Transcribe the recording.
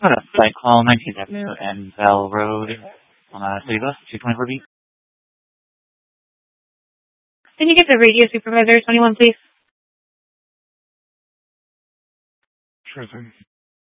Site call 19th Avenue and Bell Road on City Bus 224B. Can you get the radio supervisor 21, please? Sure thing.